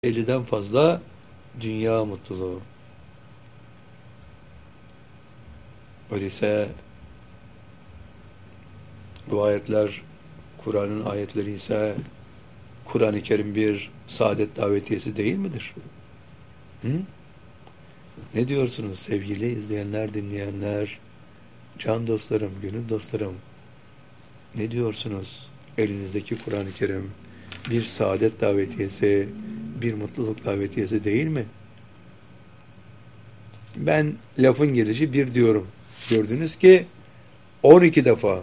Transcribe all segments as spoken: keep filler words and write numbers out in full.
elliden fazla dünya mutluluğu. Öyleyse bu ayetler, Kur'an'ın ayetleri ise Kur'an-ı Kerim bir saadet davetiyesi değil midir? Hı? Ne diyorsunuz sevgili izleyenler, dinleyenler, can dostlarım, gönül dostlarım? Ne diyorsunuz? Elinizdeki Kur'an-ı Kerim bir saadet davetiyesi, bir mutluluk davetiyesi değil mi? Ben lafın gelişi bir diyorum. Gördünüz ki on iki defa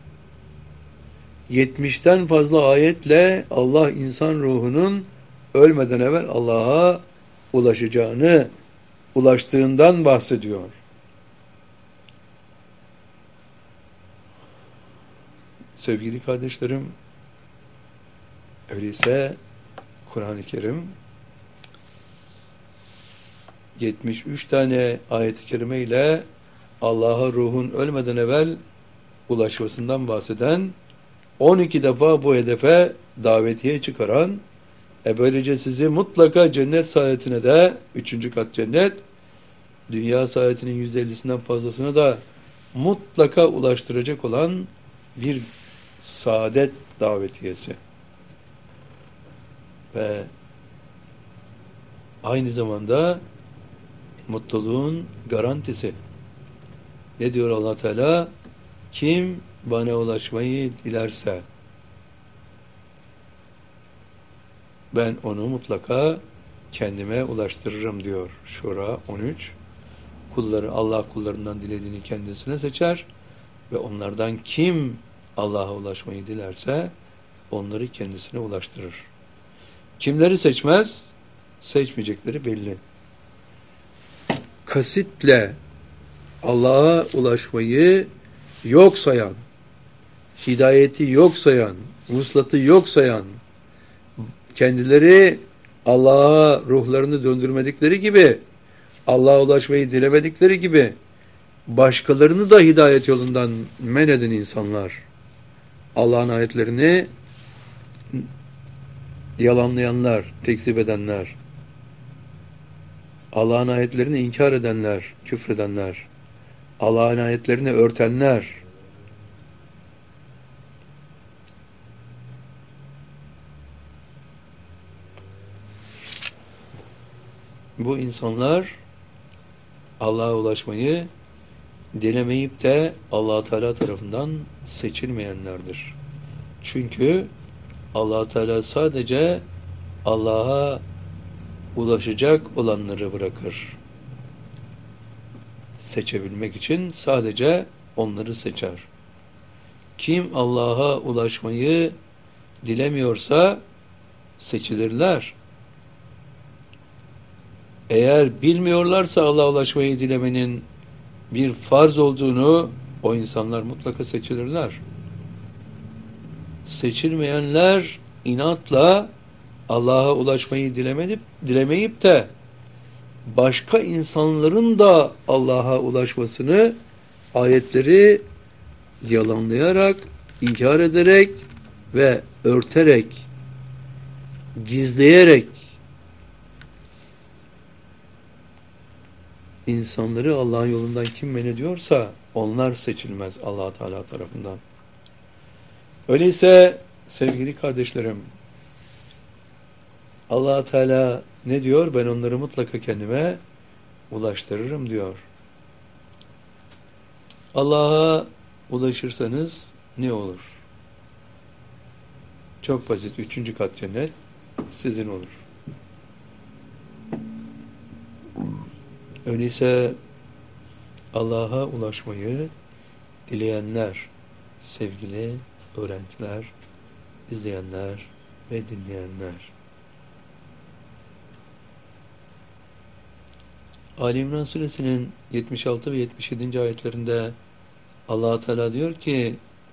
yetmişten fazla ayetle Allah insan ruhunun ölmeden evvel Allah'a ulaşacağını, ulaştığından bahsediyor. Sevgili kardeşlerim, öyleyse Kur'an-ı Kerim yetmiş üç tane ayet-i kerime ile Allah'a ruhun ölmeden evvel ulaşmasından bahseden, on iki defa bu hedefe davetiye çıkaran, e böylece sizi mutlaka cennet saadetine de, üçüncü kat cennet, dünya saadetinin yüzde ellisinden fazlasını da mutlaka ulaştıracak olan bir saadet davetiyesi. Ve aynı zamanda mutluluğun garantisi. Ne diyor Allah Teala? Kim bana ulaşmayı dilerse ben onu mutlaka kendime ulaştırırım diyor. Şura on üç. Kulları, Allah kullarından dilediğini kendisine seçer ve onlardan kim Allah'a ulaşmayı dilerse onları kendisine ulaştırır. Kimleri seçmez? Seçmeyecekleri belli. Kasitle Allah'a ulaşmayı yok sayan, hidayeti yok sayan, vuslatı yok sayan, kendileri Allah'a ruhlarını döndürmedikleri gibi, Allah'a ulaşmayı dilemedikleri gibi, başkalarını da hidayet yolundan men eden insanlar, Allah'ın ayetlerini yalanlayanlar, tekzip edenler, Allah'ın ayetlerini inkar edenler, küfredenler, Allah'ın ayetlerini örtenler, bu insanlar Allah'a ulaşmayı dilemeyip de Allah Teala tarafından seçilmeyenlerdir. Çünkü Allah Teala sadece Allah'a ulaşacak olanları bırakır. Seçebilmek için sadece onları seçer. Kim Allah'a ulaşmayı dilemiyorsa seçilirler. Eğer bilmiyorlarsa Allah'a ulaşmayı dilemenin bir farz olduğunu, o insanlar mutlaka seçilirler. Seçilmeyenler inatla Allah'a ulaşmayı dilemeyip, dilemeyip de başka insanların da Allah'a ulaşmasını ayetleri yalanlayarak, inkar ederek ve örterek, gizleyerek insanları Allah'ın yolundan kim men ediyorsa onlar seçilmez Allah Teala tarafından. Öyleyse sevgili kardeşlerim, Allah Teala ne diyor? Ben onları mutlaka kendime ulaştırırım diyor. Allah'a ulaşırsanız ne olur? Çok basit. Üçüncü kat cennet sizin olur. Öyleyse Allah'a ulaşmayı dileyenler, sevgili öğrenciler, izleyenler ve dinleyenler, Ali İmran Suresinin yetmiş altı ve yetmiş yedinci ayetlerinde Allah Teala diyor ki,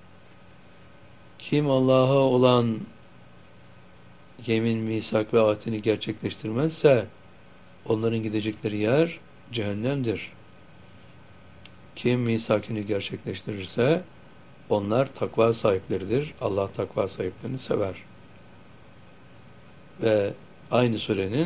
kim Allah'a olan yemin, misak ve ahdini gerçekleştirmezse onların gidecekleri yer cehennemdir. Kim misakini gerçekleştirirse onlar takva sahipleridir. Allah takva sahiplerini sever. Ve aynı surenin